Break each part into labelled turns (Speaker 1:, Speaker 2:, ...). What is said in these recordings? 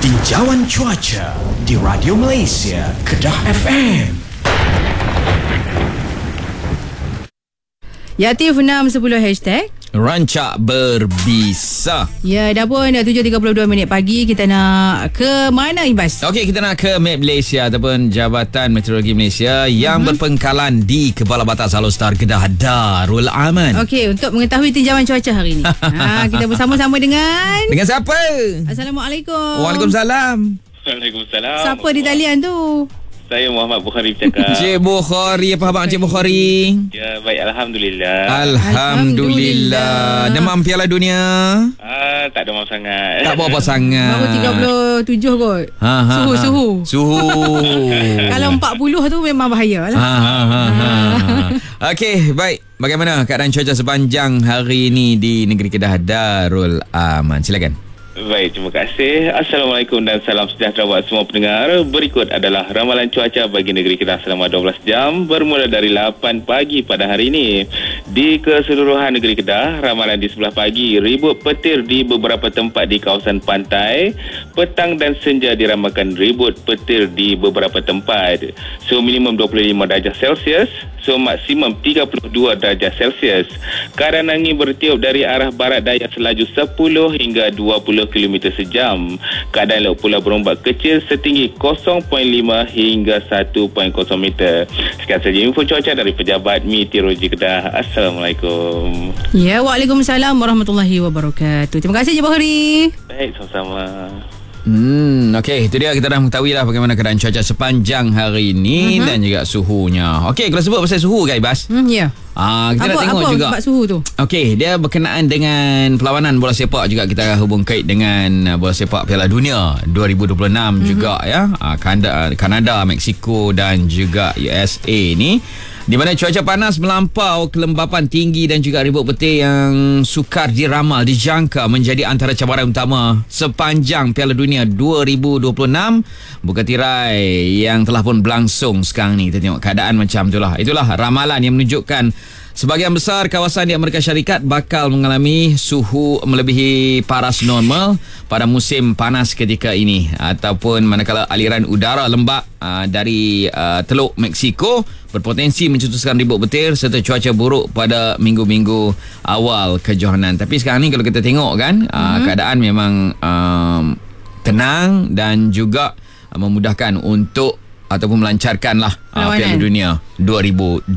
Speaker 1: Tinjauan cuaca di Radio Malaysia, Kedah FM.
Speaker 2: Yatif 610 hashtag
Speaker 3: Rancak berbisa.
Speaker 2: Ya, dah pun 7.32 minit pagi. Kita nak ke mana, Ibas?
Speaker 3: Okey, kita nak ke Met Malaysia ataupun Jabatan Meteorologi Malaysia yang berpengkalan di Kepala Batas Alostar Kedah Darul Aman.
Speaker 2: Okey, untuk mengetahui tinjauan cuaca hari ini. Kita bersama-sama dengan
Speaker 3: siapa?
Speaker 2: Assalamualaikum.
Speaker 3: Waalaikumsalam.
Speaker 4: Waalaikumsalam.
Speaker 2: Siapa di talian tu?
Speaker 4: Saya Muhammad Bukhari bercakap.
Speaker 3: Cik Bukhari, apa khabar Cik Bukhari?
Speaker 4: Ya, baik, Alhamdulillah.
Speaker 3: Alhamdulillah. Demam Piala Dunia?
Speaker 4: Tak demam sangat.
Speaker 3: Tak berapa sangat.
Speaker 2: Baru 37 kot. Suhu. Kalau 40 tu memang bahaya lah.
Speaker 3: Okey, baik. Bagaimana keadaan cuaca sepanjang hari ini di negeri Kedah Darul Aman? Silakan.
Speaker 4: Baik, terima kasih. Assalamualaikum dan salam sejahtera buat semua pendengar. Berikut adalah ramalan cuaca bagi negeri Kedah selama 12 jam bermula dari 8 pagi pada hari ini. Di keseluruhan negeri Kedah, ramalan di sebelah pagi, ribut petir di beberapa tempat di kawasan pantai. Petang dan senja diramalkan ribut petir di beberapa tempat. Suhu minimum 25 darjah Celsius, suhu maksimum 32 darjah Celsius. Keadaan angin bertiup dari arah barat daya selaju 10 hingga 20 km sejam. Keadaan laut pula berombak kecil setinggi 0.5 hingga 1.0 meter. Sekian saja info cuaca dari Pejabat Meteorologi Kedah. Assalamualaikum.
Speaker 2: Ya, waalaikumsalam warahmatullahi wabarakatuh. Terima kasih, Cik Bukhari.
Speaker 4: Baik, sama-sama.
Speaker 3: Okey, itu dia, kita dah mengetahui lah bagaimana keadaan cuaca sepanjang hari ini dan juga suhunya. Okey, kalau sebut pasal suhu kan, Ibas?
Speaker 2: Ya.
Speaker 3: Kita nak tengok juga
Speaker 2: apa suhu tu?
Speaker 3: Okey, dia berkenaan dengan perlawanan bola sepak juga. Kita hubung kait dengan bola sepak Piala Dunia 2026 juga ya. Kanada, Mexico dan juga USA ni, di mana cuaca panas melampau, kelembapan tinggi dan juga ribut petir yang sukar diramal dijangka menjadi antara cabaran utama sepanjang Piala Dunia 2026. Bukan tirai yang telah pun berlangsung sekarang ni. Kita tengok keadaan macam itulah. Itulah ramalan yang menunjukkan sebahagian besar kawasan di Amerika Syarikat bakal mengalami suhu melebihi paras normal pada musim panas ketika ini, ataupun manakala aliran udara lembap dari Teluk Mexico berpotensi mencetuskan ribut petir serta cuaca buruk pada minggu-minggu awal kejohanan. Tapi sekarang ni kalau kita tengok kan, keadaan memang tenang dan juga memudahkan untuk ataupun melancarkanlah Piala Dunia 2026.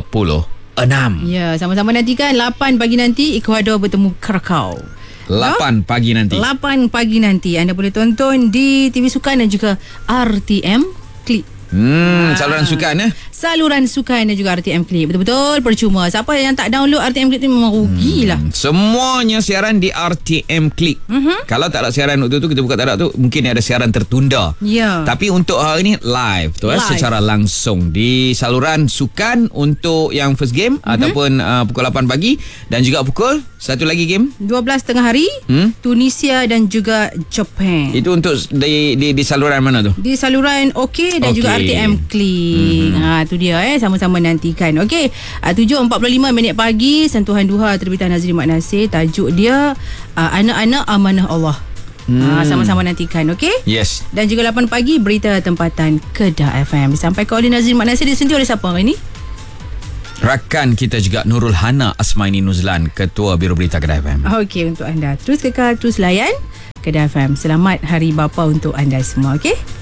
Speaker 2: Ya, sama-sama nantikan 8 pagi nanti Ecuador bertemu Krakow.
Speaker 3: 8 pagi nanti.
Speaker 2: 8 pagi nanti anda boleh tonton di TV Sukan dan juga RTM Click.
Speaker 3: Saluran sukan
Speaker 2: Saluran sukan dan juga RTM Click. Betul-betul percuma. Siapa yang tak download RTM Click tu memang rugilah.
Speaker 3: Semuanya siaran di RTM Click. Kalau tak ada siaran waktu tu, kita buka tak ada tu, mungkin ada siaran tertunda.
Speaker 2: Ya.
Speaker 3: Tapi untuk hari ni live tu secara langsung di saluran sukan untuk yang first game ataupun pukul 8 pagi dan juga pukul satu lagi game
Speaker 2: 12 tengah hari Tunisia dan juga Japan.
Speaker 3: Itu untuk di saluran mana tu?
Speaker 2: Di saluran OK dan juga RTM Click. Tu dia sama-sama nantikan. Okey, 7.45 minit pagi, sentuhan duha terbitan Nazri Mak Nasir. Tajuk dia Anak-anak Amanah Allah. Sama-sama nantikan. Okey.
Speaker 3: Yes.
Speaker 2: Dan juga 8 pagi berita tempatan Kedah FM disampaikan oleh Nazri Mak Nasir. Disentuh oleh siapa hari ini?
Speaker 3: Rakan kita juga Nurul Hana Asmaini Nuzlan, Ketua Biro Berita Kedah FM.
Speaker 2: Okey, untuk anda terus kekal, terus layan Kedah FM. Selamat Hari Bapa untuk anda semua. Okey.